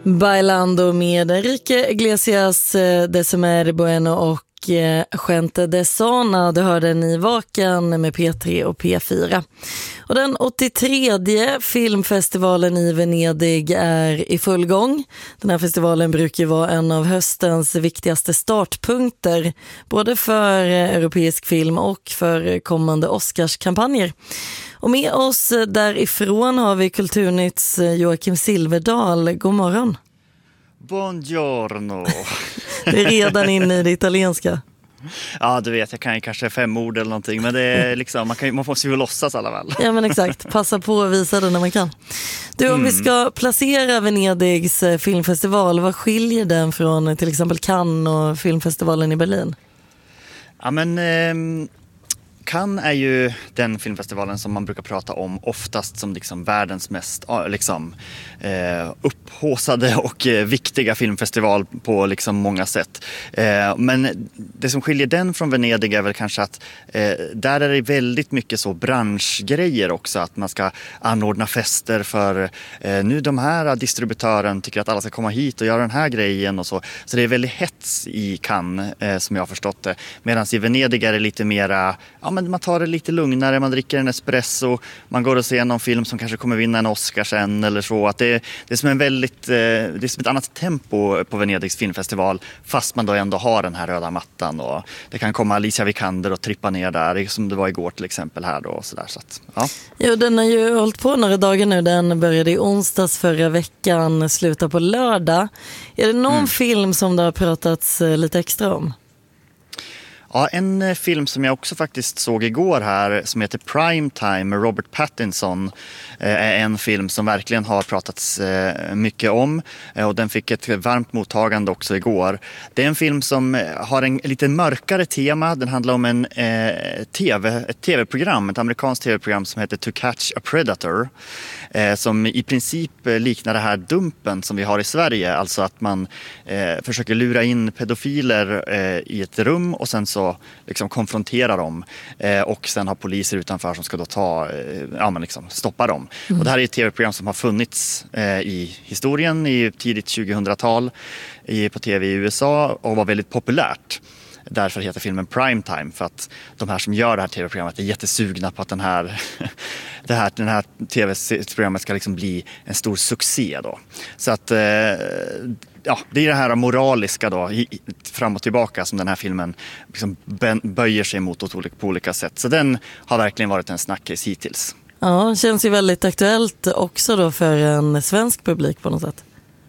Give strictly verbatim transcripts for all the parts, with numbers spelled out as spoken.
Bailando med Enrique Iglesias, Decimer Bueno och Gente de Zona. Det hörde ni Vaken med P tre och P fyra. Och den åttiotredje filmfestivalen i Venedig är i full gång. Den här festivalen brukar vara en av höstens viktigaste startpunkter, både för europeisk film och för kommande Oscarskampanjer. Och med oss därifrån har vi Kulturnytts Joakim Silverdal. God morgon. Buongiorno. Det är redan inne i det italienska. Ja, du vet, jag kan ju kanske fem ord eller någonting, men det är liksom, man, kan, man får ju låtsas i alla fall. Ja, men exakt. Passa på att visa det när man kan. Du, om mm. vi ska placera Venedigs filmfestival, vad skiljer den från till exempel Cannes och filmfestivalen i Berlin? Ja, men... Eh... Cannes är ju den filmfestivalen som man brukar prata om oftast som liksom världens mest liksom, eh, upphaussade och eh, viktiga filmfestival på liksom många sätt. Eh, men det som skiljer den från Venedig är väl kanske att eh, där är det väldigt mycket så branschgrejer också. Att man ska anordna fester för eh, nu de här distributören tycker att alla ska komma hit och göra den här grejen och så. Så det är väldigt hets i Cannes eh, som jag har förstått det. Medan i Venedig är det lite mera... Ja, men man tar det lite lugnare, man dricker en espresso, man går och ser någon film som kanske kommer vinna en Oscar sen eller så. Att det, det är som en väldigt, det är som ett annat tempo på Venedigs filmfestival, fast man då ändå har den här röda mattan och det kan komma Alicia Vikander och trippa ner där, som det var igår till exempel här då och så där. Så att, ja. Jo, den har ju hållit på några dagar nu, den började i onsdags förra veckan, slutar på lördag. Är det någon mm. film som det har pratats lite extra om? Ja, en film som jag också faktiskt såg igår här som heter Primetime med Robert Pattinson är en film som verkligen har pratats mycket om och den fick ett varmt mottagande också igår. Det är en film som har en lite mörkare tema. Den handlar om en eh, TV, ett tv-program, ett amerikanskt tv-program som heter To Catch a Predator eh, som i princip liknar det här Dumpen som vi har i Sverige. Alltså att man eh, försöker lura in pedofiler eh, i ett rum och sen så liksom konfrontera dem eh, och sen har poliser utanför som ska då ta, eh, ja men liksom stoppa dem. Mm. Och det här är ett tv-program som har funnits eh, i historien i tidigt tjugohundratal i, på tv i U S A och var väldigt populärt. Därför heter filmen Primetime, för att de här som gör det här tv-programmet är jättesugna på att den här, det här, den här tv-programmet ska liksom bli en stor succé då. Så att eh, ja, det är det här moraliska då, fram och tillbaka som den här filmen liksom böjer sig mot på olika sätt. Så den har verkligen varit en snackis hittills. Ja, det känns ju väldigt aktuellt också då för en svensk publik på något sätt.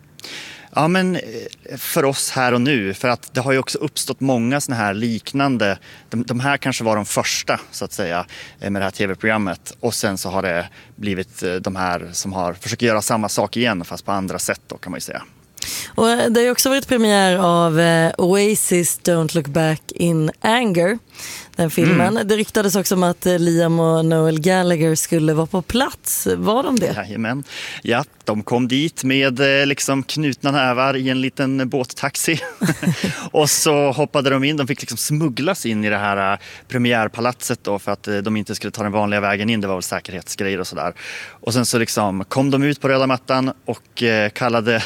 Ja, men för oss här och nu, för att det har ju också uppstått många såna här liknande, de, de här kanske var de första så att säga med det här tv-programmet och sen så har det blivit de här som har försökt göra samma sak igen fast på andra sätt då kan man ju säga. Och det har ju också varit premiär av Oasis Don't Look Back in Anger, den filmen. Mm. Det ryktades också om att Liam och Noel Gallagher skulle vara på plats. Var de det? Jajamän. Ja, de kom dit med liksom knutna nävar i en liten båttaxi. Och så hoppade de in. De fick liksom smugglas in i det här premiärpalatset då för att de inte skulle ta den vanliga vägen in. Det var väl säkerhetsgrejer och sådär. Och sen så liksom kom de ut på röda mattan och kallade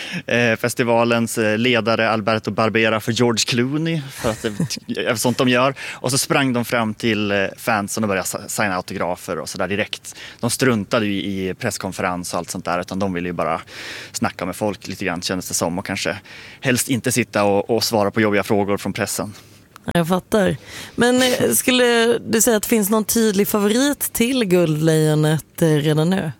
festivalens ledare Alberto Barbera för George Clooney för att det är sånt de gör. Och så sprang de fram till fansen och började signa autografer och sådär direkt. De struntade ju i presskonferens och allt sånt där, utan de ville ju bara snacka med folk lite grann, kändes det som, och kanske helst inte sitta och, och svara på jobbiga frågor från pressen. Jag fattar. Men skulle du säga att det finns någon tydlig favorit till Guldlejonet redan nu?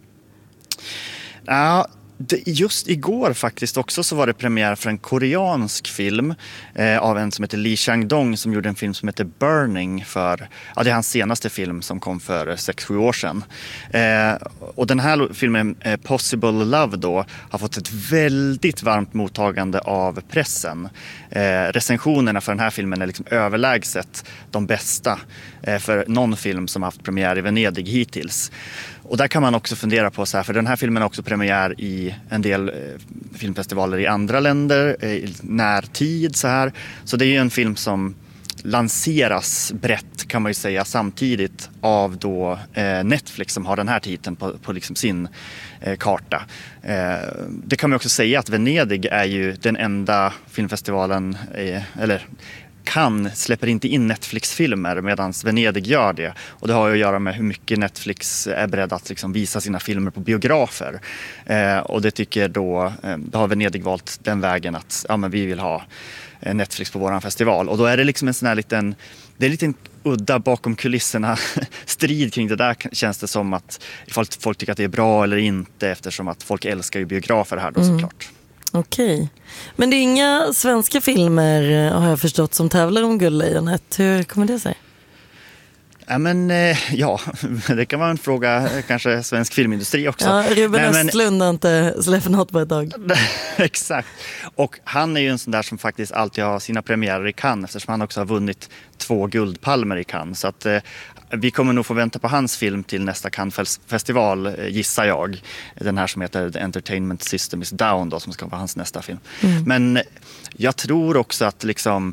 Ja, just igår faktiskt också så var det premiär för en koreansk film eh, av en som heter Lee Chang-dong som gjorde en film som heter Burning för, ja det är hans senaste film som kom för sex sju år sedan. Eh, och den här filmen eh, Possible Love då har fått ett väldigt varmt mottagande av pressen. Eh, recensionerna för den här filmen är liksom överlägset de bästa eh, för någon film som har haft premiär i Venedig hittills. Och där kan man också fundera på så här, för den här filmen har också premiär i en del eh, filmfestivaler i andra länder, eh, i närtid så här. Så det är ju en film som lanseras brett kan man ju säga samtidigt av då eh, Netflix som har den här titeln på, på liksom sin eh, karta. Eh, det kan man också säga att Venedig är ju den enda filmfestivalen, eh, eller Cannes släpper inte in Netflix-filmer medan Venedig gör det. Och det har ju att göra med hur mycket Netflix är beredd att liksom visa sina filmer på biografer. Eh, och det tycker då, eh, då har Venedig valt den vägen att ja, men vi vill ha Netflix på våran festival. Och då är det liksom en sån här liten, det är en liten udda bakom kulisserna strid kring det där, känns det som, att ifall folk tycker att det är bra eller inte, eftersom att folk älskar ju biografer här då, mm. såklart. Okej. Men det är inga svenska filmer, har jag förstått, som tävlar om Guldlejonet. Hur kommer det sig? Ja, men, ja, det kan vara en fråga, kanske svensk filmindustri också. Ja, Ruben Nej, men... Östlund har inte släppt något på ett tag. Exakt. Och han är ju en sån där som faktiskt alltid har sina premiärer i Cannes, eftersom han också har vunnit två guldpalmer i Cannes. Så att eh, vi kommer nog få vänta på hans film till nästa Cannes-festival, gissar jag. Den här som heter The Entertainment System is Down då, som ska vara hans nästa film. Mm. Men jag tror också att liksom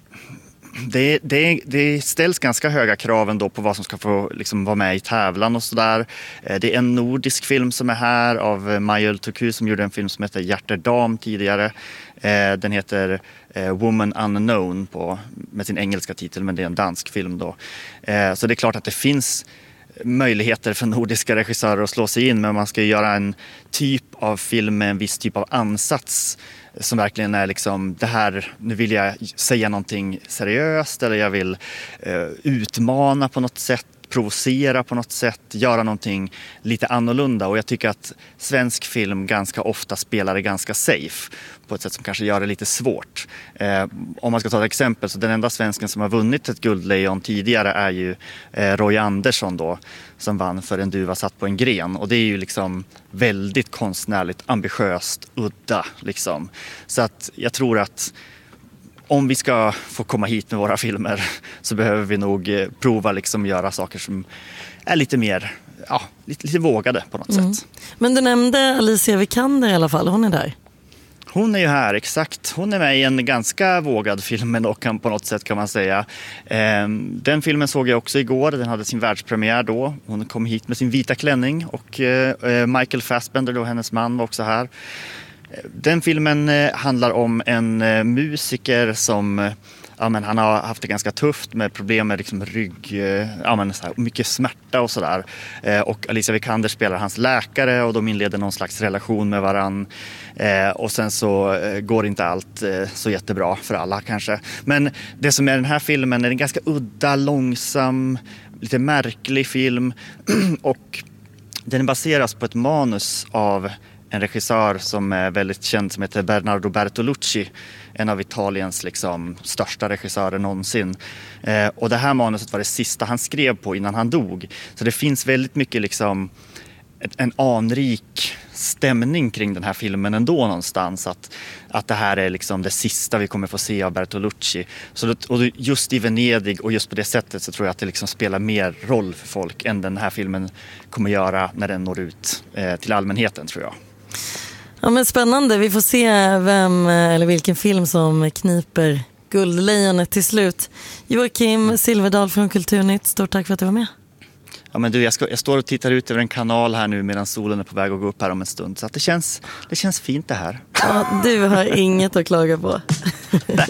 Det, det, det ställs ganska höga krav ändå på vad som ska få liksom vara med i tävlan och sådär. Det är en nordisk film som är här av Maja Ultuku som gjorde en film som heter Hjärterdam tidigare. Den heter Woman Unknown på, med sin engelska titel, men det är en dansk film då. Så det är klart att det finns möjligheter för nordiska regissörer att slå sig in, men man ska ju göra en typ av film med en viss typ av ansats som verkligen är liksom det här, nu vill jag säga någonting seriöst eller jag vill eh, utmana på något sätt, provocera på något sätt, göra någonting lite annorlunda. Och jag tycker att svensk film ganska ofta spelar det ganska safe på ett sätt som kanske gör det lite svårt. Eh, om man ska ta ett exempel, så den enda svensken som har vunnit ett guldlejon tidigare är ju eh, Roy Andersson då, som vann för En duva satt på en gren. Och det är ju liksom väldigt konstnärligt, ambitiöst, udda liksom. Så att jag tror att om vi ska få komma hit med våra filmer så behöver vi nog prova liksom göra saker som är lite mer, ja, lite, lite vågade på något mm. sätt. Men du nämnde Alicia Vikander i alla fall, hon är där. Hon är ju här, exakt. Hon är med i en ganska vågad film och kan på något sätt kan man säga. Den filmen såg jag också igår, den hade sin världspremiär då. Hon kom hit med sin vita klänning och Michael Fassbender då, hennes man, var också här. Den filmen handlar om en musiker som ja, men han har haft det ganska tufft med problem med liksom rygg, ja, men så här, mycket smärta och sådär. Och Alicia Vikander spelar hans läkare och de inleder någon slags relation med varann. Och sen så går inte allt så jättebra för alla kanske. Men det som är den här filmen är en ganska udda, långsam, lite märklig film. Och den baseras på ett manus av en regissör som är väldigt känd som heter Bernardo Bertolucci, en av Italiens liksom största regissörer någonsin. Eh, och det här manuset var det sista han skrev på innan han dog. Så det finns väldigt mycket liksom ett, en anrik stämning kring den här filmen ändå någonstans. Att, att det här är liksom det sista vi kommer få se av Bertolucci. Så det, och just i Venedig och just på det sättet så tror jag att det liksom spelar mer roll för folk än den här filmen kommer göra när den når ut eh, till allmänheten, tror jag. Ja, men spännande. Vi får se vem eller vilken film som kniper Guldlejonet till slut. Joakim Silverdal från Kulturnytt, stort tack för att du var med. Ja, men du, jag, ska, jag står och tittar ut över en kanal här nu medan solen är på väg att gå upp här om en stund. Så att det, känns, det känns fint det här. Ja, du har inget att klaga på.